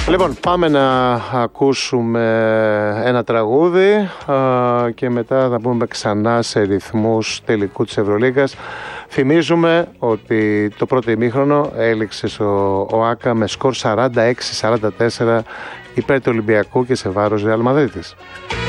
Λοιπόν, πάμε να ακούσουμε ένα τραγούδι και μετά θα μπούμε ξανά σε ρυθμούς τελικού της Ευρωλίγκας. Θυμίζουμε ότι το πρώτο ημίχρονο έληξε στο ΟΑΚΑ με σκορ 46-44 υπέρ του Ολυμπιακού και σε βάρος Ρεάλ Μαδρίτης.